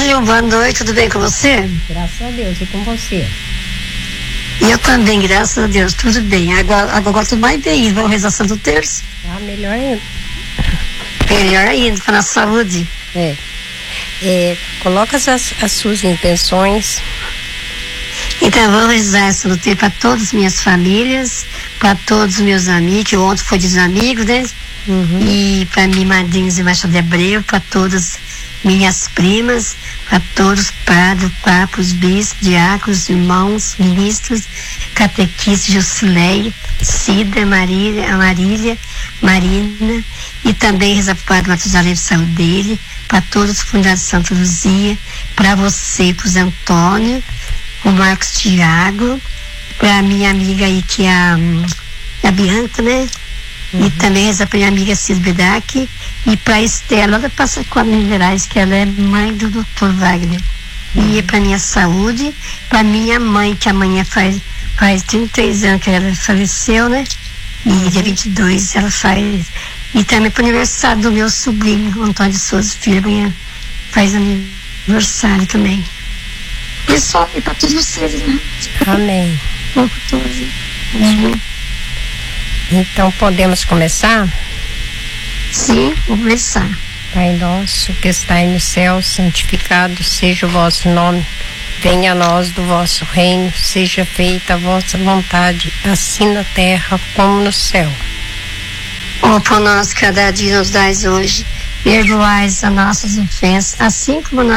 Lilian, boa noite, tudo bem com você? Graças a Deus, e com você? E eu também, graças a Deus, tudo bem. Agora eu gosto mais bem, vamos rezar Santo Terço? Ah, melhor ainda. Melhor ainda, para a saúde. Coloca as suas intenções. Então, vou rezar Santo Terço para todas as minhas famílias, para todos os meus amigos, que ontem foi dos amigos, né? Uhum. E para mim, madrinhas e Machado de Abreu, para todas minhas primas, para todos padres, papos, bispos, diáconos, irmãos, ministros, catequistas, Jusileia, Cida, Marília, Marina, e também rezar para o Padre Matusalém de saúde dele, para todos os fundados de Santa Luzia, para você, para o Zé Antônio, o Marcos Tiago, para minha amiga aí que é a Bianca, né? Uhum. E também rezar para minha amiga Cis Bedac e para a Estela da Passacola Minerais, que ela é mãe do Dr. Wagner. Uhum. E para minha saúde, para minha mãe, que amanhã faz 33 anos que ela faleceu, né? E dia 22 ela faz. E também para o aniversário do meu sobrinho, Antônio de Souza Filho, amanhã faz aniversário também. E só, e para todos vocês, né? Amém. Uhum. Então podemos começar? Sim, vou começar. Pai nosso que estais no céu, santificado seja o vosso nome. Venha a nós do vosso reino, seja feita a vossa vontade, assim na terra como no céu. O pão nosso cada dia nos dais hoje, perdoais as nossas ofensas, assim como nós